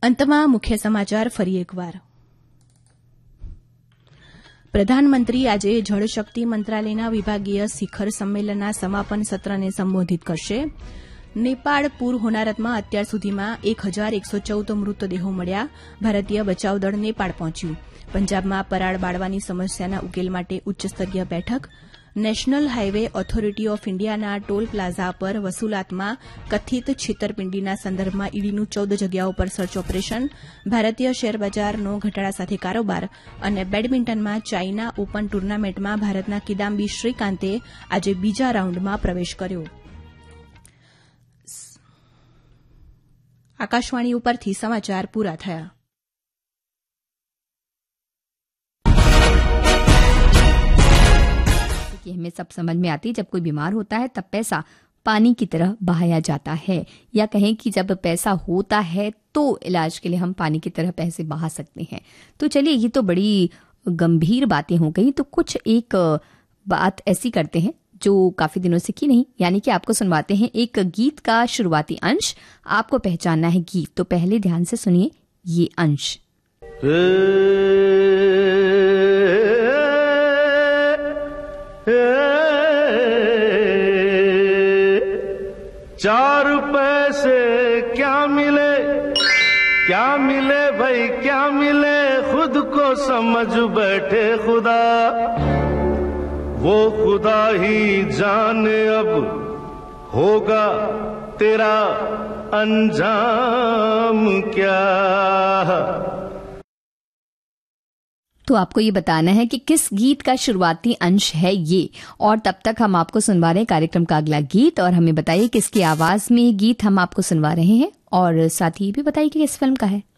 અંતમાં મુખ્ય સમાચાર ફરી એકવાર. પ્રધાનમંત્રી આજે જળશક્તિ મંત્રાલયના વિભાગીય શિખર સંમેલનના સમાપન સત્રને સંબોધિત કરશે. નેપાળ પૂર હોનારતમાં અત્યાર સુધીમાં 1114 મૃતદેહો મળ્યા. ભારતીય બચાવ દળ નેપાળ પહોંચ્યું. પંજાબમાં પરાળ બાળવાની સમસ્યાના ઉકેલ માટે ઉચ્ચસ્તરીય બેઠક. નેશનલ હાઇવે ઓથોરિટી ઓફ ઇન્ડિયાના ટોલ પ્લાઝા પર વસૂલાતમાં કથિત છેતરપિંડીના સંદર્ભમાં ઈડીનું 14 જગ્યાઓ પર સર્ચ ઓપરેશન. ભારતીય શેરબજારનો ઘટાડા સાથે કારોબાર. અને બેડમિન્ટનમાં ચાઇના ઓપન ટુર્નામેન્ટમાં ભારતના કિદામ્બી શ્રીકાંતે આજે બીજા રાઉન્ડમાં પ્રવેશ કર્યો. આકાશવાણી ઉપરથી સમાચાર પૂરા થયા. कि हमें सब समझ में आती है, जब कोई बीमार होता है तब पैसा पानी की तरह बहाया जाता है, या कहें कि जब पैसा होता है तो इलाज के लिए हम पानी की तरह पैसे बहा सकते हैं. तो चलिए, ये तो बड़ी गंभीर बातें हो गई. तो कुछ एक बात ऐसी करते हैं जो काफी दिनों से की नहीं, यानी कि आपको सुनवाते हैं एक गीत का शुरुआती अंश. आपको पहचानना है गीत, तो पहले ध्यान से सुनिए ये अंश. चार पैसे क्या मिले भाई क्या मिले, खुद को समझ बैठे खुदा, वो खुदा ही जाने अब होगा तेरा अंजाम क्या. तो आपको ये बताना है कि किस गीत का शुरुआती अंश है ये, और तब तक हम आपको सुनवा रहे हैं कार्यक्रम का अगला गीत. और हमें बताइए किसकी आवाज में ये गीत हम आपको सुनवा रहे हैं, और साथ ही भी बताइए कि किस फिल्म का है.